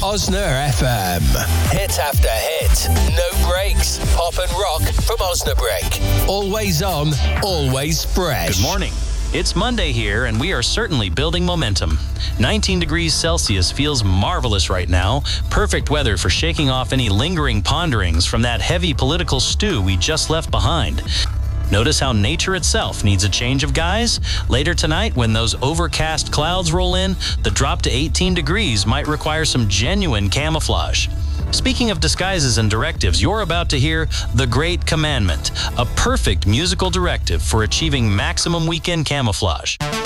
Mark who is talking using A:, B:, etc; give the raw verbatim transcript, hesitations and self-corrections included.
A: Osner F M. Hit after hit. No breaks. Pop and rock from Osnabrück. Always on, always fresh.
B: Good morning. It's Monday here, and we are certainly building momentum. nineteen degrees Celsius feels marvelous right now. Perfect weather for shaking off any lingering ponderings from that heavy political stew we just left behind. Notice how nature itself needs a change of guise? Later tonight, when those overcast clouds roll in, the drop to eighteen degrees might require some genuine camouflage. Speaking of disguises and directives, you're about to hear The Great Commandment, a perfect musical directive for achieving maximum weekend camouflage.